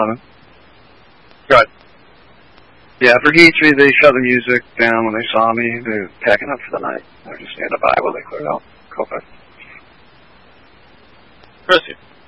11. Good. Yeah, for D3, they shut the music down when they saw me. They were packing up for the night. They were just standing by while they cleared out. Go ahead. Chrissy.